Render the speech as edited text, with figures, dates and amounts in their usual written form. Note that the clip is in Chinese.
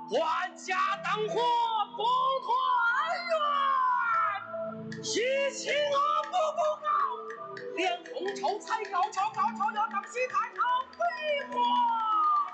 万家灯火不团圆，喜庆而不高，连红绸彩高跷要等喜太后回还。